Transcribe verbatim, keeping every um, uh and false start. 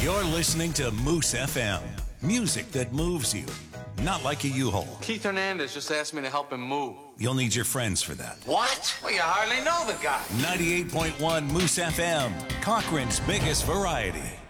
You're listening to Moose F M. Music that moves you. Not like a U-Haul. Keith Hernandez just asked me to help him move. You'll need your friends for that. What? Well, you hardly know the guy. ninety-eight point one Moose F M. Cochran's biggest variety.